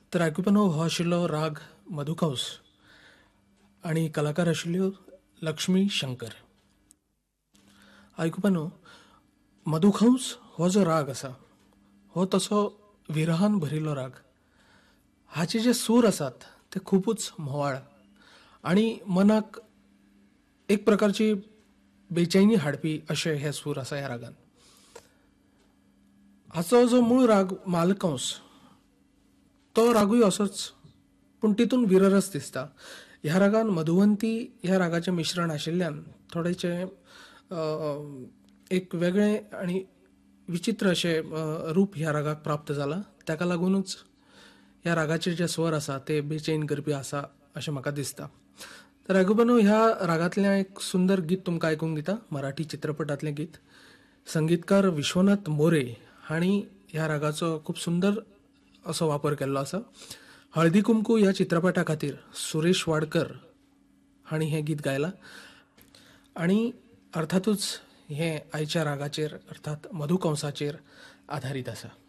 तर आयकुपानो हो आशिल्लो राग मधुकंस आणि कलाकार आशिल्ल्यो लक्ष्मी शंकर. आयकुपानो मधुकंस हो जो राग आसा हो तसो विरहान भरिल्लो राग. हाचे जे सूर आसात ते खूपच म्होवाळ आणि मनाक एक प्रकारची बेचैनी हाडपी अशे हे सूर आसा ह्या रागान. हाचो जो मूळ राग मालकंस तो रागूय असोच, पूण तितून विररस दिसता. ह्या रागान मधुवंती ह्या रागाचें मिश्रण आशिल्ल्यान थोडेशे एक वेगळे आणि विचित्र अशे रूप ह्या रागाक प्राप्त जाला. ताका लागूनच ह्या रागाचे जे स्वर आसा ते बेचैन करपी आसा अशें म्हाका दिसता. तर आयकुपानो ह्या रागांतलें एक सुंदर गीत तुमकां आयकूंक दिता, मराठी चित्रपटांतलें गीत. संगीतकार विश्वनाथ मोरे हांणी ह्या रागाचो खूब सुंदर असो वापर केल्लो आसा. हळदी कुंकू ह्या चित्रपटा खातीर सुरेश वाडकर हांणी हें गीत गायलां आणि अर्थातूच हें आयच्या रागाचेर अर्थात मधुकंसाचेर आधारीत आसा.